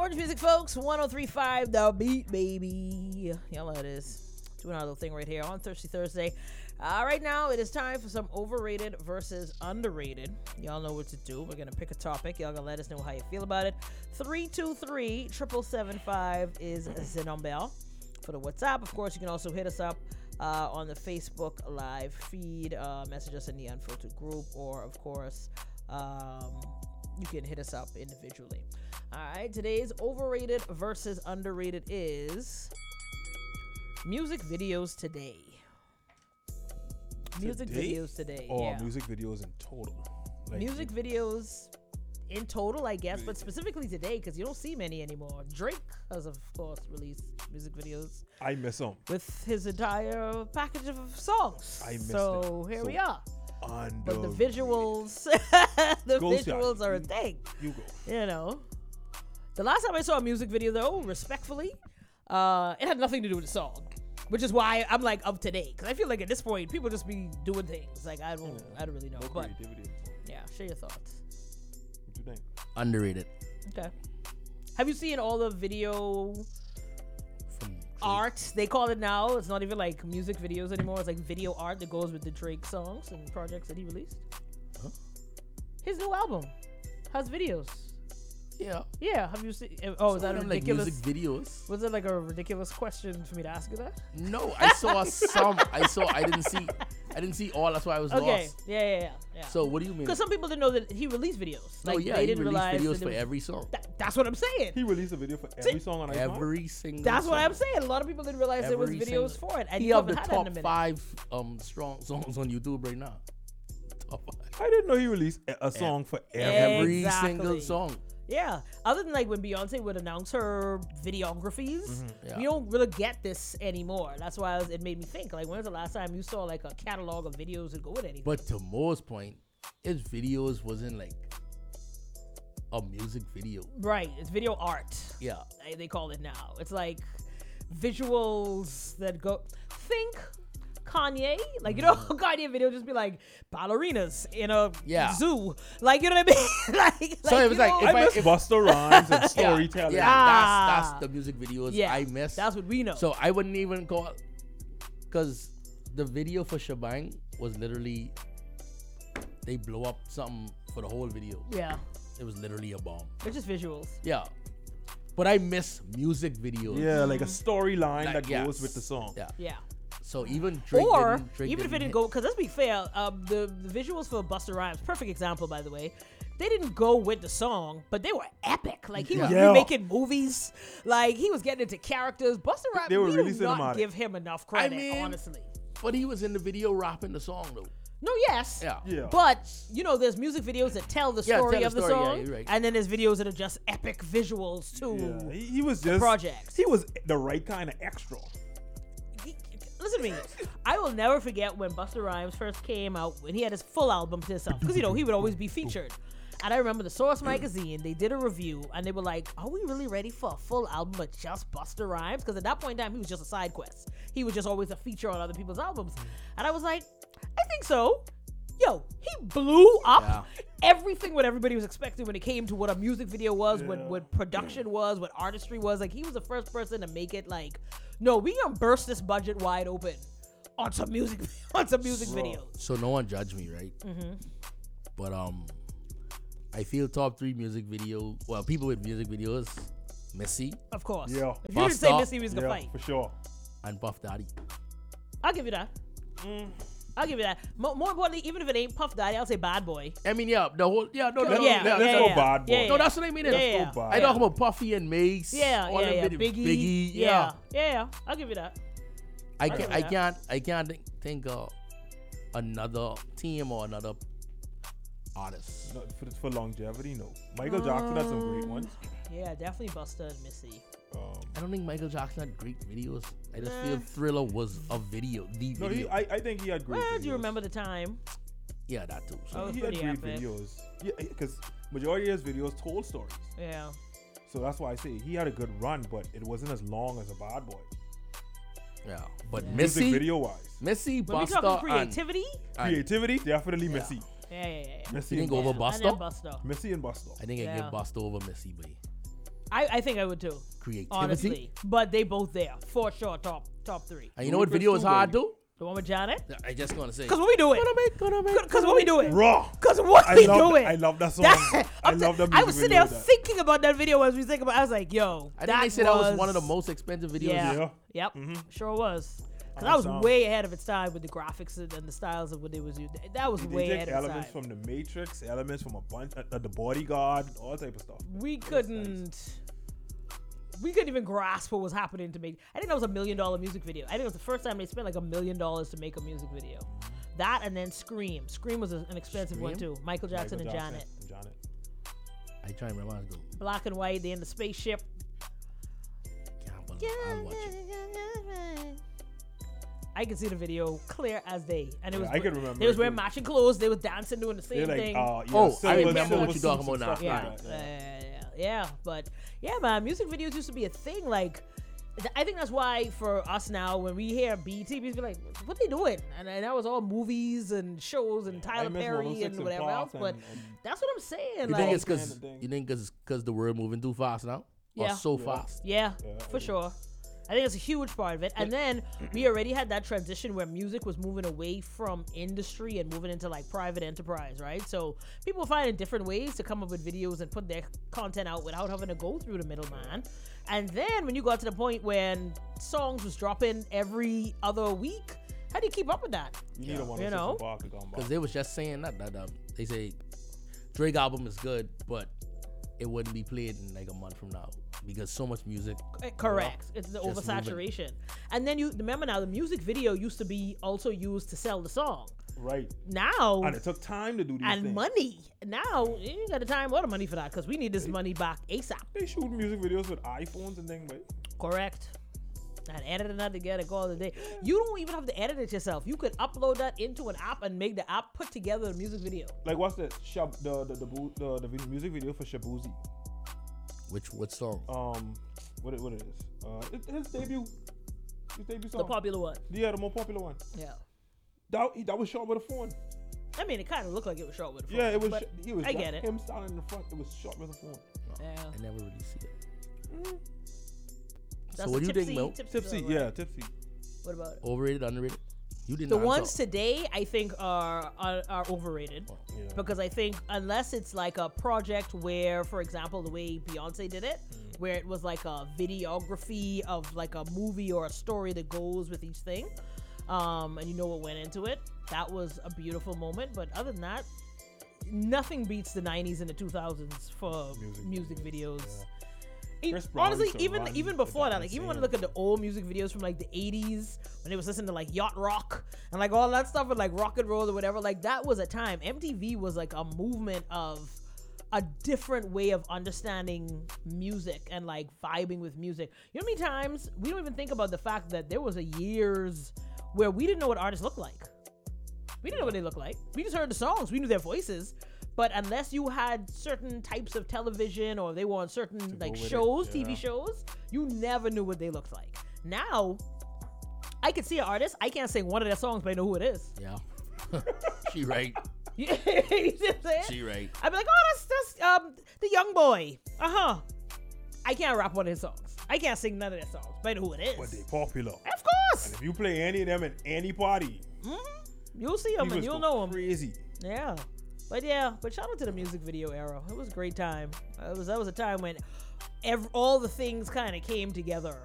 Orange Music, folks. 103.5 The Beat, baby. Y'all know it is. Doing our little thing right here on Thirsty Thursday. Right now, it is time for some overrated versus underrated. Y'all know what to do. We're going to pick a topic. Y'all going to let us know how you feel about it. 323-7775 is the number for the WhatsApp. Of course, you can also hit us up on the Facebook live feed. Message us in the Unfiltered group. Or, of course, you can hit us up individually. All right, today's overrated versus underrated is music videos today. Music videos today. Or music videos in total. Like music videos in total, I guess, but specifically today because you don't see many anymore. Drake has, of course, released music videos. I miss them. With his entire package of songs. I miss So them. here So we are. But the visuals, the Go visuals shot. are a thing. You go. You know. The last time I saw a music video, though, respectfully, it had nothing to do with the song. Which is why I'm like up to date. Because I feel like at this point, people just be doing things. Like, I don't really know. No But, creativity. yeah, share your thoughts. What you think? Underrated. Okay. Have you seen all the video From Drake. art? They call it now. It's not even like music videos anymore. It's like video art that goes with the Drake songs and projects that he released. Huh? His new album has videos. Yeah. Yeah, have you seen? Oh, is that a Some, ridiculous? like music videos? Was it like a ridiculous question for me to ask you that? No, I saw some. I didn't see all. That's why I was Okay, lost. yeah. So what do you mean? Because some people didn't know that he released videos. No, Like, yeah, they he didn't released realize videos that for it was- every song. That's what I'm saying. He released a video for every song on iTunes. Every single. That's what song. I'm saying. A lot of people didn't realize there was Every videos single- for it, and He you have haven't the had that in a top minute. 5 strong songs on YouTube right now. Top 5. I didn't know he released a song for every. Every Exactly. single song. Yeah, other than like when Beyonce would announce her videographies, Yeah. we don't really get this anymore. That's why it made me think, like, when was the last time you saw like a catalog of videos that go with anything? But to Mo's point, his videos wasn't like a music video. Right, it's video art. Yeah. They call it now. It's like visuals that go. Think Kanye, like, you know, Kanye video just be like ballerinas in a Yeah. zoo, like, you know what I mean? like, So it was you like, know, if I miss Busta Rhymes and storytelling. Yeah, Ah. that's the music videos yeah, I miss. That's what we know. So I wouldn't even call, because the video for Shebang was literally, they blow up something for the whole video. yeah, It was literally a bomb. it's just visuals. Yeah. But I miss music videos. Yeah, like a storyline Like, that yes. goes with the song. Yeah. Yeah. So even Drake Or Drake even if it didn't go, because let's be fair, the visuals for Busta Rhymes, perfect example by the way, they didn't go with the song, but they were epic. Like, he was Yeah. remaking movies, like he was getting into characters. Busta Rhymes, They were we really do not cinematic. give him enough credit, mean- honestly. But he was in the video rapping the song though. No, yes. Yeah. Yeah. But, you know, there's music videos that tell the Yeah, story tell the of the story, yeah, song, you're right. and then there's videos that are just epic visuals too. Yeah, he was just projects. He was the right kind of extra. Listen to me. I will never forget when Busta Rhymes first came out, when he had his full album to himself, because, you know, he would always be featured. And I remember the Source magazine, they did a review, and they were like, are we really ready for a full album of just Busta Rhymes? Because at that point in time, he was just a side quest. He was just always a feature on other people's albums. And I was like, I think so. Yo, he blew up Yeah. everything what everybody was expecting when it came to what a music video was, Yeah. what production was, what artistry was. Like, he was the first person to make it like, no, we gonna burst this budget wide open on some music videos. So no one judged me, right? Mm-hmm. But I feel top 3 music video. Well, people with music videos, Missy Of course. Yeah. If you didn't say Busta, Missy, we was gonna Yeah, fight. for sure. and Puff Daddy. I'll give you that. I'll give you that. More importantly, even if it ain't Puff Daddy, I'll say Bad Boy. I mean, yeah, the whole Yeah, no, yeah, let's yeah, go yeah. Bad Boy. Yeah, no, that's what I mean. Yeah, Let's yeah. go Bad. I talk about Puffy and Mace. Yeah, all yeah, them yeah. video- Biggie. yeah. Yeah. I'll give you that. I give can't, you that. I can't think of another team or another artist. No, for longevity, no. Michael Jackson had some great ones. Yeah, definitely Busta and Missy. I don't think Michael Jackson had great videos. I just feel Thriller was a video, the No, video. I think he had great Well, videos. do you remember the time? Yeah, that too. So Oh, He had pretty great epic. videos. Yeah, because majority of his videos told stories. Yeah. So that's why I say he had a good run, but it wasn't as long as a Bad Boy. yeah, but Yeah. Music Missy, video wise. Missy, When we Busta, talking and creativity, Creativity, definitely Missy. yeah. Missy You and think over Busta. And then Busta? Busta. Missy and Busta. I think I Yeah. give Busta over Missy, but I think I would too. Creativity. Honestly, but they both there for sure. Top three. And you know what video is hard to? The one with Janet. I just gonna say. Cause what we doing? Cause what we doing? Raw. Cause what we doing? I love that song. That- I love that music I was sitting there video with that. thinking about that video as we think about. I was like, yo, I think they said that was one of the most expensive videos. Yeah. Yeah. Yep. Sure was. Cause Nice I was song. way ahead of its time with the graphics and the styles of what it was used. That was They way take ahead of its elements time. from the Matrix, elements from a bunch of the Bodyguard, all type of stuff. We couldn't even grasp what was happening to make. I think that was $1 million music video. I think it was the first time they spent like $1 million to make a music video. That and then Scream. Scream was an expensive one Scream? too. Michael Jackson and Janet. I try and remember. Black and white. They in the spaceship. I'll watch it. I can see the video clear as day, and it was. I can remember They was it wearing too. matching clothes. They was dancing, doing the They're same like, thing. I silver remember what suits you're talking and about stuff now. like that. Yeah, but yeah, man, music videos used to be a thing. Like, I think that's why for us now, when we hear BET, we be like, "What they doing?" And that was all movies and shows and Tyler miss Perry 106 and and whatever else. Pop But and- that's what I'm saying. You Like, think it's kind because of thing. you think because the world moving too fast now? Yeah. Or so fast? yeah, Yeah, for sure. I think it's a huge part of it. And then we already had that transition where music was moving away from industry and moving into like private enterprise, right? So people were finding different ways to come up with videos and put their content out without having to go through the middleman. And then when you got to the point when songs was dropping every other week, how do you keep up with that? You need a 106 know? and Parker gone by. Because they was just saying that they say Drake album is good, but it wouldn't be played in like a month from now because so much music. Correct. It's the Just oversaturation. And then you remember now the music video used to be also used to sell the song. Right. Now And it took time to do these and things. money. Now you ain't got the time or the money for that because we need this money back ASAP. They shoot music videos with iPhones and things, but Correct. And editing that together, call it a day. You don't even have to edit it yourself. You could upload that into an app and make the app put together a music video. like what's the the music video for Shabuzi? What song? What it is? His debut The song. popular one. Yeah, the more popular one. Yeah. That was shot with a phone. I mean, it kind of looked like it was short with a phone. Yeah, it was. but He was. I get it. Him standing in the front. It was shot with a phone. Yeah. I never really see it. That's So what a do you think, Mel? Tipsy, song, right? yeah, tipsy. What about it? Overrated, underrated? You didn't. The answer. ones today, I think, are overrated. Yeah. Because I think unless it's like a project where, for example, the way Beyonce did it, where it was like a videography of like a movie or a story that goes with each thing, and you know what went into it, that was a beautiful moment. But other than that, nothing beats the 90s and the 2000s for music videos. Chris Brown Honestly, used to even run even before that that, like even when I insane. look at the old music videos from like the 80s when they was listening to like yacht rock and like all that stuff with like rock and roll or whatever, like that was a time. MTV was like a movement of a different way of understanding music and like vibing with music. You know how many times we don't even think about the fact that there was a years where we didn't know what artists looked like. We didn't know what they looked like. We just heard the songs. We knew their voices. But unless you had certain types of television or they were on certain like with it, shows, yeah. TV shows, you never knew what they looked like. Now, I could see an artist. I can't sing one of their songs, but I know who it is. Yeah. She right. You see what I'm saying? She right. I'd be like, oh, that's the young boy. I can't rap one of his songs. I can't sing none of their songs, but I know who it is. But they popular. Of course. If you play any of them in any party, You'll see them and you'll know them. Crazy. Yeah. But shout out to the music video era. It was a great time. That was a time when all the things kind of came together